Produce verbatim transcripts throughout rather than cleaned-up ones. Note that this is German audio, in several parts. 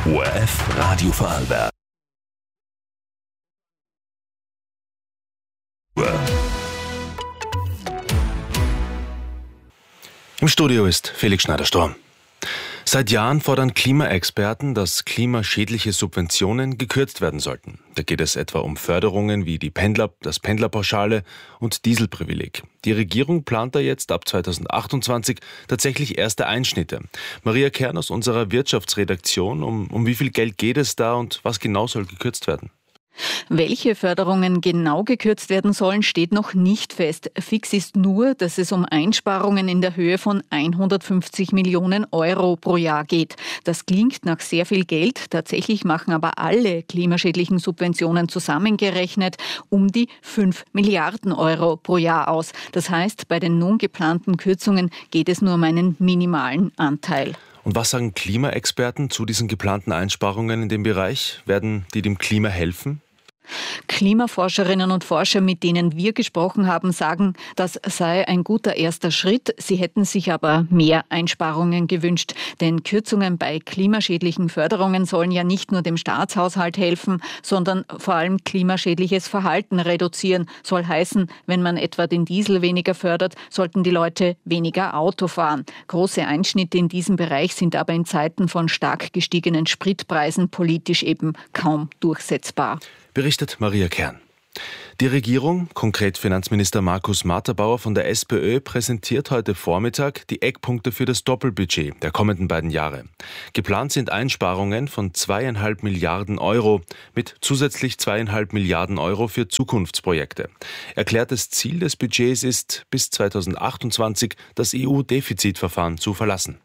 O R F Radio Vorarlberg. Im Studio ist Felix Schneider-Storm. Seit Jahren fordern Klimaexperten, dass klimaschädliche Subventionen gekürzt werden sollten. Da geht es etwa um Förderungen wie die Pendler, das Pendlerpauschale und Dieselprivileg. Die Regierung plant da jetzt ab zweitausendachtundzwanzig tatsächlich erste Einschnitte. Maria Kern aus unserer Wirtschaftsredaktion, um, um wie viel Geld geht es da und was genau soll gekürzt werden? Welche Förderungen genau gekürzt werden sollen, steht noch nicht fest. Fix ist nur, dass es um Einsparungen in der Höhe von hundertfünfzig Millionen Euro pro Jahr geht. Das klingt nach sehr viel Geld. Tatsächlich machen aber alle klimaschädlichen Subventionen zusammengerechnet um die fünf Milliarden Euro pro Jahr aus. Das heißt, bei den nun geplanten Kürzungen geht es nur um einen minimalen Anteil. Und was sagen Klimaexperten zu diesen geplanten Einsparungen in dem Bereich? Werden die dem Klima helfen? Klimaforscherinnen und Forscher, mit denen wir gesprochen haben, sagen, das sei ein guter erster Schritt. Sie hätten sich aber mehr Einsparungen gewünscht. Denn Kürzungen bei klimaschädlichen Förderungen sollen ja nicht nur dem Staatshaushalt helfen, sondern vor allem klimaschädliches Verhalten reduzieren. Soll heißen, wenn man etwa den Diesel weniger fördert, sollten die Leute weniger Auto fahren. Große Einschnitte in diesem Bereich sind aber in Zeiten von stark gestiegenen Spritpreisen politisch eben kaum durchsetzbar. Berichtet Maria Kern. Die Regierung, konkret Finanzminister Markus Matterbauer von der SPÖ, präsentiert heute Vormittag die Eckpunkte für das Doppelbudget der kommenden beiden Jahre. Geplant sind Einsparungen von zweieinhalb Milliarden Euro mit zusätzlich zweieinhalb Milliarden Euro für Zukunftsprojekte. Erklärtes Ziel des Budgets ist, bis zweitausendachtundzwanzig das E U-Defizitverfahren zu verlassen.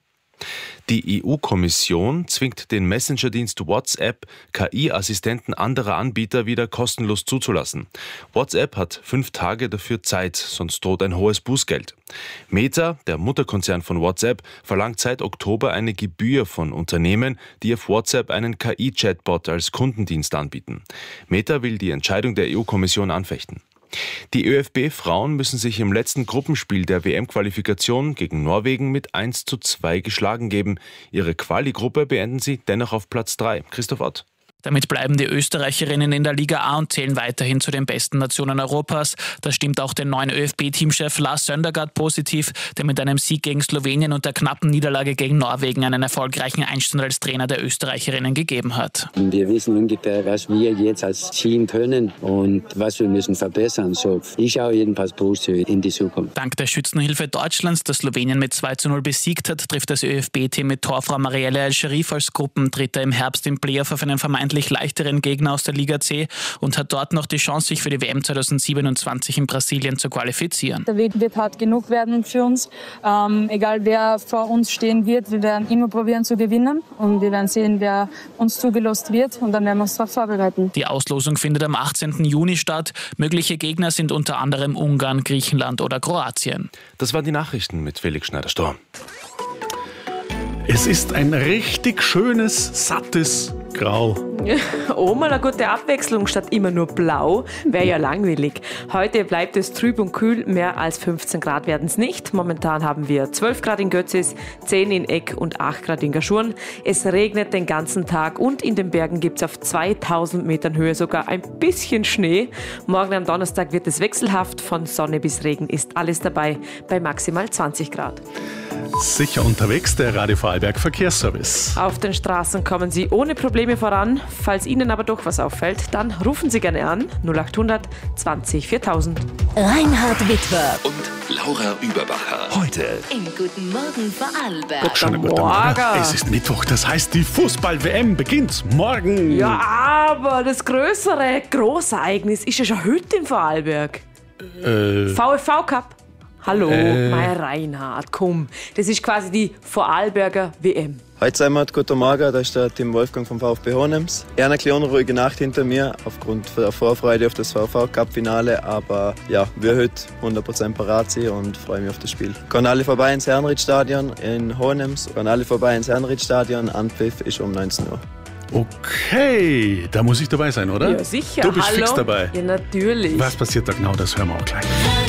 Die E U-Kommission zwingt den Messenger-Dienst WhatsApp, K I-Assistenten anderer Anbieter wieder kostenlos zuzulassen. WhatsApp hat fünf Tage dafür Zeit, sonst droht ein hohes Bußgeld. Meta, der Mutterkonzern von WhatsApp, verlangt seit Oktober eine Gebühr von Unternehmen, die auf WhatsApp einen K I-Chatbot als Kundendienst anbieten. Meta will die Entscheidung der E U-Kommission anfechten. Die ÖFB-Frauen müssen sich im letzten Gruppenspiel der W M-Qualifikation gegen Norwegen mit eins zu zwei geschlagen geben. Ihre Quali-Gruppe beenden sie dennoch auf Platz drei. Christoph Ott. Damit bleiben die Österreicherinnen in der Liga A und zählen weiterhin zu den besten Nationen Europas. Das stimmt auch den neuen ÖFB-Teamchef Lars Søndergaard positiv, der mit einem Sieg gegen Slowenien und der knappen Niederlage gegen Norwegen einen erfolgreichen Einstand als Trainer der Österreicherinnen gegeben hat. Wir wissen ungefähr, was wir jetzt als Team können und was wir müssen verbessern. So, ich schaue jedenfalls positiv in die Zukunft. Dank der Schützenhilfe Deutschlands, das Slowenien mit zwei zu null besiegt hat, trifft das ÖFB-Team mit Torfrau Marielle El-Sharif als Gruppendritter im Herbst im Playoff auf einen vermeintlichen leichteren Gegner aus der Liga C und hat dort noch die Chance, sich für die W M zweitausendsiebenundzwanzig in Brasilien zu qualifizieren. Der Weg wird hart genug werden für uns. Ähm, egal wer vor uns stehen wird, wir werden immer probieren zu gewinnen und wir werden sehen, wer uns zugelost wird und dann werden wir uns darauf vorbereiten. Die Auslosung findet am achtzehnten Juni statt. Mögliche Gegner sind unter anderem Ungarn, Griechenland oder Kroatien. Das waren die Nachrichten mit Felix Schneider-Storm. Es ist ein richtig schönes, sattes Grau. Oh, mal eine gute Abwechslung statt immer nur blau. Wäre ja langweilig. Heute bleibt es trüb und kühl. Mehr als fünfzehn Grad werden es nicht. Momentan haben wir zwölf Grad in Götzis, zehn in Eck und acht Grad in Gaschurn. Es regnet den ganzen Tag und in den Bergen gibt es auf zweitausend Metern Höhe sogar ein bisschen Schnee. Morgen am Donnerstag wird es wechselhaft. Von Sonne bis Regen ist alles dabei bei maximal zwanzig Grad. Sicher unterwegs, der Radio Vorarlberg Verkehrsservice. Auf den Straßen kommen Sie ohne Probleme voran. Falls Ihnen aber doch was auffällt, dann rufen Sie gerne an null achthundert zwanzig viertausend. Reinhard Witwer Und Laura Überbacher. Heute im Guten Morgen Vorarlberg. Schönen guten Morgen. Es ist Mittwoch, das heißt, die Fußball-W M beginnt morgen. Ja, aber das größere Großereignis ist ja schon heute in Vorarlberg. Äh, VfV Cup. Hallo, Äh. mein Reinhard, komm. Das ist quasi die Vorarlberger W M. Heute sind wir, guten Morgen, da ist der Tim Wolfgang vom VfB Hohenems. Eher eine kleine unruhige Nacht hinter mir, aufgrund der Vorfreude auf das VfV-Cup-Finale. Aber ja, wir heute hundert Prozent parat sind und freue mich auf das Spiel. Kommen alle vorbei ins Herrenried-Stadion in Hohenems. Kommen alle vorbei ins Herrenried-Stadion. Anpfiff ist um neunzehn Uhr. Okay, da muss ich dabei sein, oder? Ja, sicher. Du bist Hallo? fix dabei. Ja, natürlich. Was passiert da genau, das hören wir auch gleich.